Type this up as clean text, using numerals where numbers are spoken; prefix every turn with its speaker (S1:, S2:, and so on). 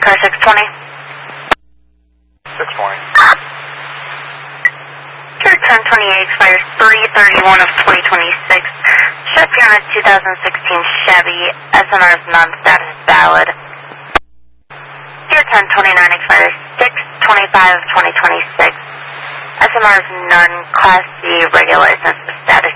S1: car 620.
S2: 620.
S1: Your 1028 expires 3/31 of 2026. Should be on a 2016 Chevy. SNR is non-status valid. Your 1029 expires 6/25 of 2026. SMR is none. Class C, regular license, status